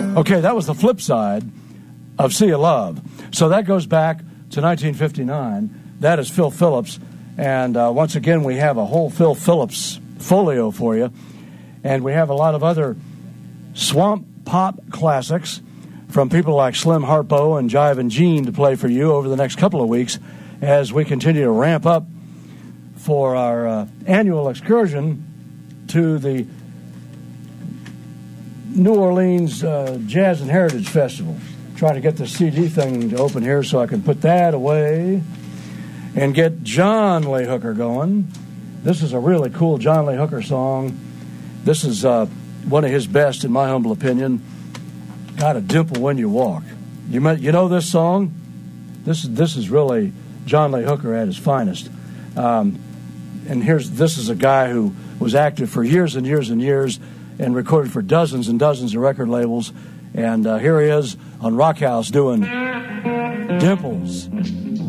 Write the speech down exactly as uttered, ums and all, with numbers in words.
Okay, that was the flip side of Sea of Love. So that goes back to nineteen fifty-nine. That is Phil Phillips. And uh, once again, we have a whole Phil Phillips folio for you. And we have a lot of other swamp pop classics from people like Slim Harpo and Jive and Gene to play for you over the next couple of weeks as we continue to ramp up for our uh, annual excursion to the New Orleans uh, Jazz and Heritage Festival. Trying to get the C D thing to open here so I can put that away and get John Lee Hooker going. This is a really cool John Lee Hooker song. This is uh, one of his best, in my humble opinion. Got a dimple when you walk. You met, you know this song? This is this is really John Lee Hooker at his finest. Um, and here's this is a guy who was active for years and years and years and recorded for dozens and dozens of record labels. And uh, here he is on Rock House doing Dimples